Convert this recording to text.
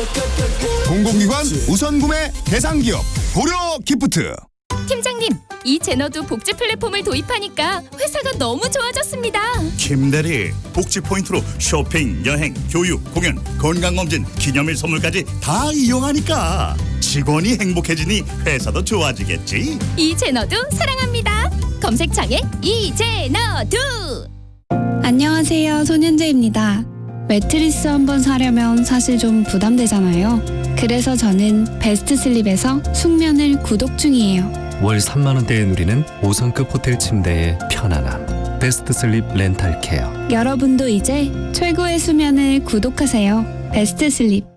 공공기관 우선 구매 대상 기업 고려 기프트. 팀장님, 이 제너도 복지 플랫폼을 도입하니까 회사가 너무 좋아졌습니다. 김대리, 복지 포인트로 쇼핑, 여행, 교육, 공연, 건강검진, 기념일 선물까지 다 이용하니까 직원이 행복해지니 회사도 좋아지겠지. 이 제너도 사랑합니다. 검색창에 이 제너도. 안녕하세요, 손현재입니다. 매트리스 한번 사려면 사실 좀 부담되잖아요. 그래서 저는 베스트 슬립에서 숙면을 구독 중이에요. 월 3만 원대에 누리는 5성급 호텔 침대의 편안함. 베스트 슬립 렌탈 케어. 여러분도 이제 최고의 수면을 구독하세요. 베스트 슬립.